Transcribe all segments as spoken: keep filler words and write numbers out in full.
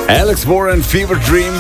Alex Warren, Fever Dream.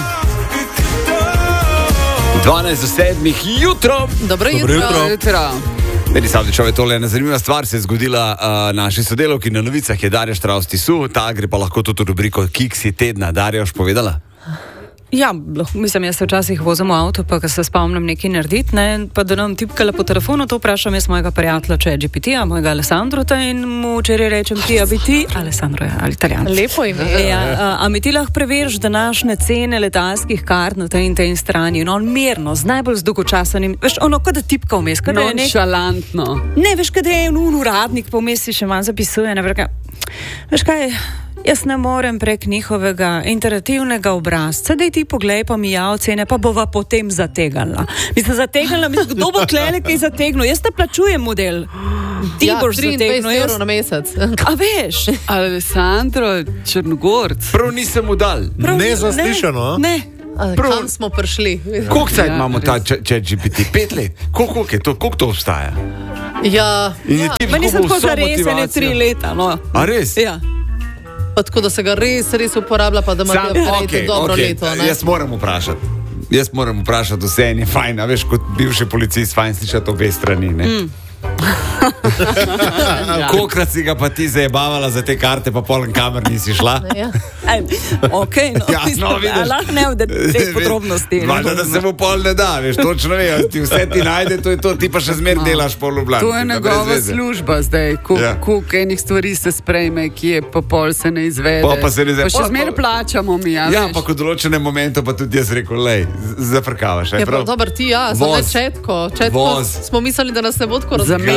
dvanajst do sedmih jutro. Dobro jutro. Dobro jutro. Meni Savdičove, tole ena zanimiva stvar se je zgodila uh, naši sodelovki na novicah, je Darja Štravs-Tisu, ta gre pa lahko tudi v rubriko Kiksi tedna. Darja, už povedala? Ja, mislim, jaz se včasih vozim v avto, pa ko se spomnim nekaj narediti, ne, pa da nam tipkala po telefonu, to vprašam jaz mojega prijatelja, če je G P T-a, mojega Alessandrota, in mu včeraj rečem ti, a bi ti, Alessandro je, ali Italijan. Lepo ime. Ja, a, a mi ti lahko preveriš današnje cene letalskih kart na tej in tej strani, in on mirno, z najbolj zdolgočasenim, veš, ono, kot da tipka vmes, kot da je nek... Nonšalantno. Ne, veš, kad je en uradnik, pa vmes si še manj zapisuje, ne, vrka. Veš kaj, jaz ne morem prek njihovega interaktivnega obrazca, daj ti poglej pa mi ja ocene, pa bova potem zategnila. Mislim, zategnila, mislim, kdo bo klele kaj zategnil? Jaz te plačujem model. Ti Ja, boš zategnil. triindvajset evrov na mesec. A veš? Alessandro Črnogorc. Prav nisem mu dal. Prav- Nezaslišano. Ne. A, Prav- Kam smo prišli? Koliko cajt Ja, imamo ta res. chat G P T? Pet let? Koliko je to? Koliko to obstaja? Ja, In je ja. ti Ma nisem izgubil tako vso za res, ne motivacijo? tri leta, no. A res? Ja. Pa tako, da se ga res, res uporablja, pa da ima Sam, okay, okay, dobro okay. leto. Ne? Jaz moram vprašati. Jaz moram vprašati, vse je fajn, a veš, kot bivši policist, fajn slišati obe strani. Mm. Ja. Kolikrat si ga pa ti zajebavala za te karte, pa polen kamer nisi šla? Ja. Aj, ok, no, Ja, no, vidiš. lahko ne v te podrobnosti. Valjda, da se mu pol ne da, veš, točno ve, ti vse ti najde, to je to, ti pa še zmer delaš po Ljubljani. To je njegova služba zdaj, koliko Ja. ja. enih stvari se sprejme, ki je pa pol se ne izvede. Pol pa se ne izvede. Pa še Pol pa- zmer plačamo mi, ja, Ja, veš. pa kot določenem momentu pa tudi jaz rekel, lej, zafrkavaš. Ja, pa, dober, ti ja, samo Voz. četko. četko Voz. smo mislili, da nas ne bo tako Za razumelo.